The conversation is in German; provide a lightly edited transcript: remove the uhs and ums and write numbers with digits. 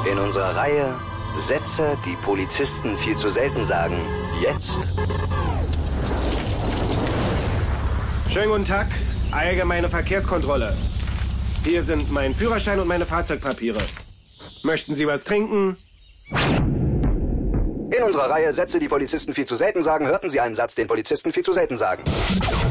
In unserer Reihe Sätze, die Polizisten viel zu selten sagen. Jetzt. Schönen guten Tag. Allgemeine Verkehrskontrolle. Hier sind mein Führerschein und meine Fahrzeugpapiere. Möchten Sie was trinken? In unserer Reihe Sätze, die Polizisten viel zu selten sagen, hörten Sie einen Satz, den Polizisten viel zu selten sagen.